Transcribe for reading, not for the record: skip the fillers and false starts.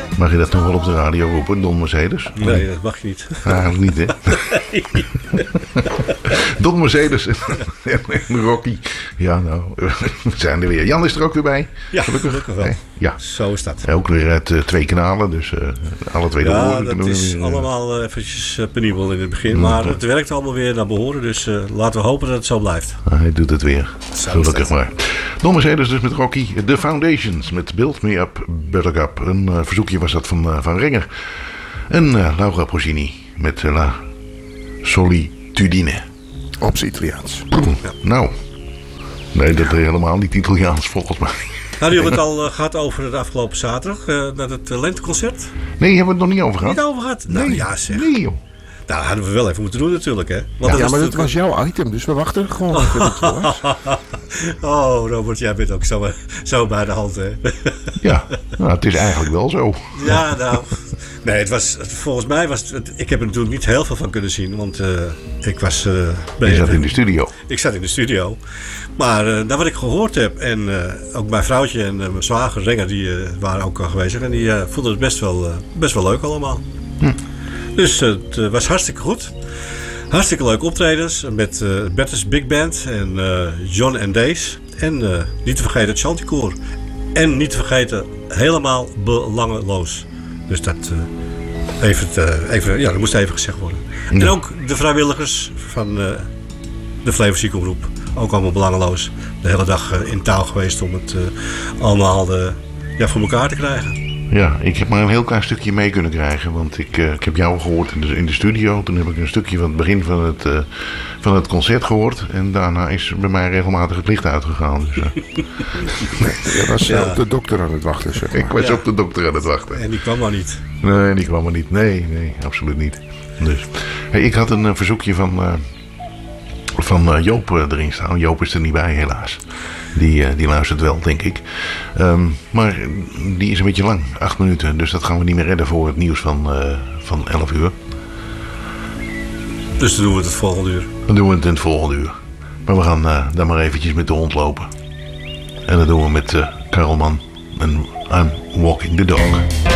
Mag je dat nog wel op de radio roepen, Don Mercedes? Nee, dat mag je niet. Eigenlijk niet, hè? Don Mercedes en Rocky. Ja, nou, we zijn er weer. Jan is er ook weer bij. Ja, gelukkig wel. Nee, ja. Zo is dat. Ook weer uit 2 kanalen, dus alle 2 de Ja, horen. dat is allemaal eventjes penibel in het begin. Maar het werkt allemaal weer naar behoren. Dus laten we hopen dat het zo blijft. Hij doet het weer. Gelukkig maar. Don Mercedes dus met Rocky. The Foundations met Build Me Up, Buttercup. Een verzoekje was dat van Renger. En Laura Pausini met La Solitudine. Op z'n Italiaans. Ja. Nou, nee, dat is helemaal niet Italiaans volgens mij. Hadden jullie het al gehad over het afgelopen zaterdag? Naar het lenteconcert? Nee, hebben we het nog niet over gehad? Niet over gehad? Nou, nee, ja zeg. Nee, joh. Nou, hadden we wel even moeten doen natuurlijk, hè? Want maar dat was jouw item, dus we wachten gewoon even dat het was. Oh, Robert, jij bent ook zo bij de hand, hè? Ja, nou, het is eigenlijk wel zo. Ja, nou... Nee, volgens mij was het... Ik heb er natuurlijk niet heel veel van kunnen zien, want ik was... Je zat in de studio. Ik zat in de studio. Maar naar wat ik gehoord heb, en ook mijn vrouwtje en mijn zwager Renger, die waren ook al geweest. En die vonden het best wel leuk allemaal. Dus het was hartstikke goed. Hartstikke leuke optredens met Bertus Big Band en John and Days. En niet te vergeten het Chanticoor. En niet te vergeten helemaal belangeloos. Dus dat, dat moest even gezegd worden. Ja. En ook de vrijwilligers van de Flevoziekengroep. Ook allemaal belangeloos. De hele dag in touw geweest om het allemaal voor elkaar te krijgen. Ja, ik heb maar een heel klein stukje mee kunnen krijgen. Want ik heb jou gehoord in de studio. Toen heb ik een stukje van het begin van het concert gehoord. En daarna is bij mij regelmatig het licht uitgegaan. Dus, Je was op de dokter aan het wachten, zeg maar. Ik was op de dokter aan het wachten. En die kwam maar niet. Nee, die kwam er niet. Nee, absoluut niet. Dus, hey, ik had een verzoekje van Joop erin staan. Joop is er niet bij, helaas. Die luistert wel, denk ik. Maar die is een beetje lang, 8 minuten. Dus dat gaan we niet meer redden voor het nieuws van 11 uur. Dus dan doen we het volgende uur. Dan doen we het in het volgende uur. Maar we gaan dan maar eventjes met de hond lopen. En dat doen we met Karelman en I'm Walking the Dog.